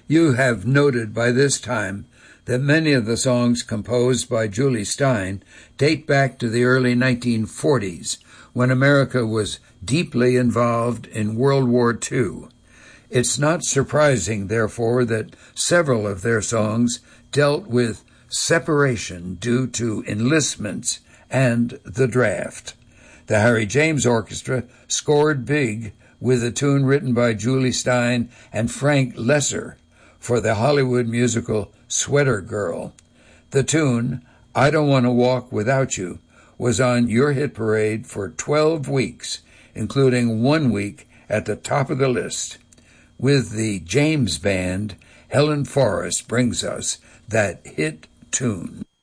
You have noted by this time that many of the songs composed by Julie Stein date back to the early 1940s, when America was deeply involved in World War II. It's not surprising, therefore, that several of their songs dealt with separation due to enlistments and the draft. The Harry James Orchestra scored big with a tune written by Julie Stein and Frank Lesser for the Hollywood musical Sweater Girl. The tune, I Don't Want to Walk Without You, was on your hit parade for 12 weeks, including 1 week at the top of the list. With the James Band, Helen Forrest brings us that hit tune.